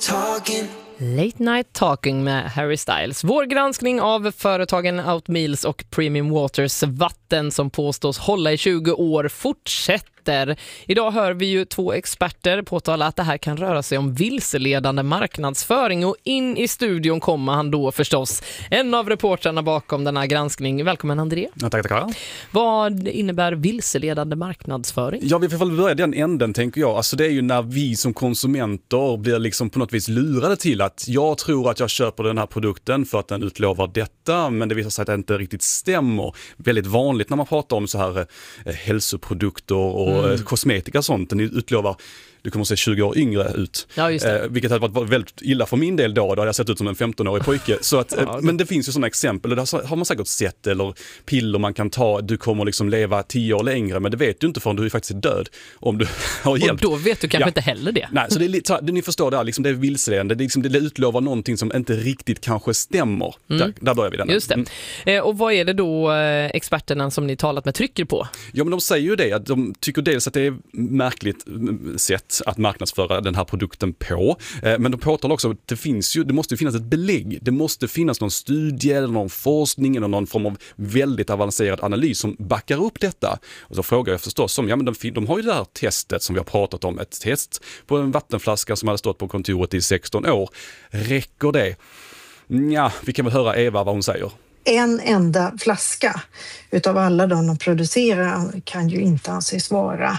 Late Night Talking med Harry Styles. Vår granskning av företagen Outmeals och Premium Waters vatten som påstås hålla i 20 år fortsätter. Idag hör vi ju två experter påtala att det här kan röra sig om vilseledande marknadsföring, och in i studion kommer han då förstås, en av reportrarna bakom den här granskning. Välkommen André. Ja, tackar. Vad innebär vilseledande marknadsföring? Ja, vi får väl börja den änden, tänker jag. Alltså det är ju när vi som konsumenter blir liksom på något vis lurade till att jag tror att jag köper den här produkten för att den utlovar detta, men det visar sig att det inte riktigt stämmer. Väldigt vanligt när man pratar om så här hälsoprodukter och kosmetika och sånt. Den utlovar du kommer att se 20 år yngre ut. Ja, just det. Vilket hade varit väldigt illa för min del då hade jag sett ut som en 15-årig pojke. Så att, men det finns ju sådana exempel, och det har man säkert sett, eller piller man kan ta, du kommer liksom leva 10 år längre, men det vet du inte förrän du är faktiskt död om du har hjälp. Och då vet du kanske inte heller det. Nej, så det är lite, ni förstår det, liksom, det är vilseledande, det, liksom, det utlovar någonting som inte riktigt kanske stämmer. Där börjar vi den. Just det. Och vad är det då experterna som ni talat med trycker på? Ja, men de säger ju det, att de tycker dels att det är märkligt sätt att marknadsföra den här produkten på. Men de påtalar också att det måste finnas ett belägg. Det måste finnas någon studie eller någon forskning eller någon form av väldigt avancerad analys som backar upp detta. Och så frågar jag förstås om, ja men de har ju det här testet som vi har pratat om, ett test på en vattenflaska som hade stått på kontoret i 16 år. Räcker det? Ja, vi kan väl höra Eva vad hon säger. En enda flaska utav alla de producerar kan ju inte anses vara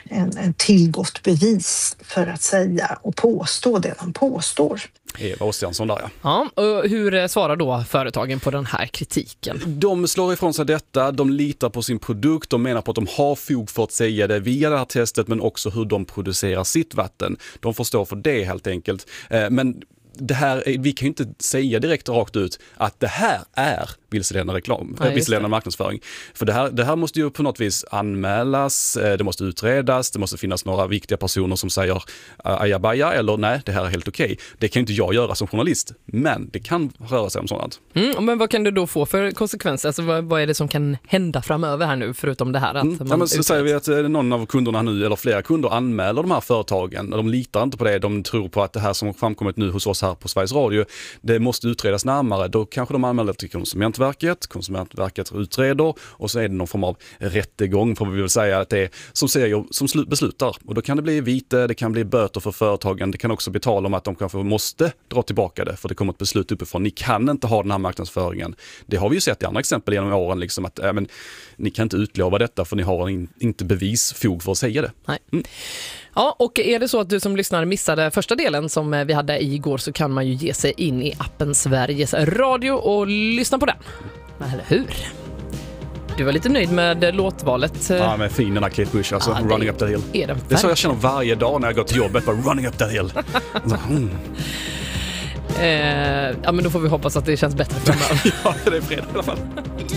en tillgått bevis för att säga och påstå det de påstår. Eva Ossiansson där, ja. Ja, och hur svarar då företagen på den här kritiken? De slår ifrån sig detta, de litar på sin produkt, de menar på att de har fog för att säga det via det här testet, men också hur de producerar sitt vatten. De får stå för det helt enkelt. Men det här, vi kan ju inte säga direkt rakt ut att det här är vilseledande reklam, vilseledande marknadsföring. För det här måste ju på något vis anmälas, det måste utredas, det måste finnas några viktiga personer som säger ajabaja eller nej, det här är helt okej. Det kan ju inte jag göra som journalist, men det kan röra sig om sådant. Men vad kan det då få för konsekvenser? Alltså vad är det som kan hända framöver här nu, förutom det här? Att så säger vi att någon av kunderna nu, eller flera kunder, anmäler de här företagen. De litar inte på det, de tror på att det här som har framkommit nu hos oss här på Sveriges Radio, det måste utredas närmare. Då kanske de anmäler till Konsumentverket utreder, och så är det någon form av rättegång, får vi väl säga, att det är som beslutar. Och då kan det bli vite, det kan bli böter för företagen, det kan också bli tal om att de kanske måste dra tillbaka det, för det kommer ett beslut uppifrån. Ni kan inte ha den här marknadsföringen. Det har vi ju sett i andra exempel genom åren, liksom, att ni kan inte utlova detta för ni har inte bevisfog för att säga det. Nej. Ja, och är det så att du som lyssnar missade första delen som vi hade igår, så kan man ju ge sig in i appen Sveriges Radio och lyssna på den. Eller hur? Du var lite nöjd med låtvalet. Ja, men fin den här Kate Bush, alltså Running Up the Hill. Det är så jag känner varje dag när jag går till jobbet, bara Running Up the Hill. Ja, men då får vi hoppas att det känns bättre framöver. Ja, det är fredag i alla fall.